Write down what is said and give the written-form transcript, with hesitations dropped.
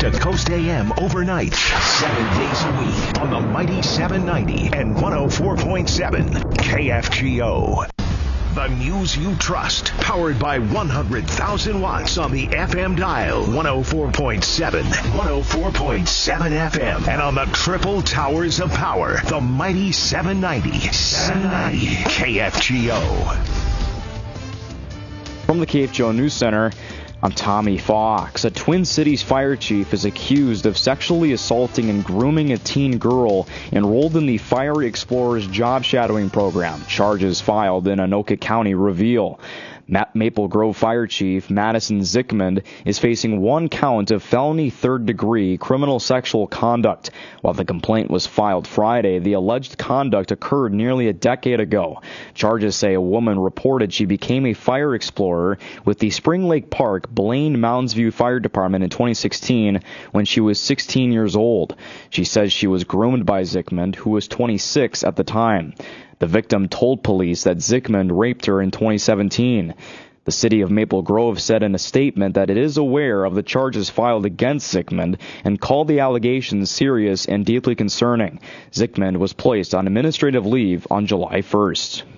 to Coast AM overnight, 7 days a week on the mighty 790 and 104.7 KFGO. The news you trust, powered by 100,000 watts on the FM dial, 104.7, 104.7 FM, and on the triple towers of power, the mighty 790 KFGO. From the KFGO News Center, I'm Tommy Fox. A Twin Cities fire chief is accused of sexually assaulting and grooming a teen girl enrolled in the Fire Explorers job shadowing program. Charges filed in Anoka County reveal. Maple Grove Fire Chief Madison Zickmund is facing one count of felony third-degree criminal sexual conduct. While the complaint was filed Friday, the alleged conduct occurred nearly a decade ago. Charges say a woman reported she became a fire explorer with the Spring Lake Park Blaine Mounds View Fire Department in 2016 when she was 16 years old. She says she was groomed by Zickmund, who was 26 at the time. The victim told police that Zickmund raped her in 2017. The city of Maple Grove said in a statement that it is aware of the charges filed against Zickmund and called the allegations serious and deeply concerning. Zickmund was placed on administrative leave on July 1st.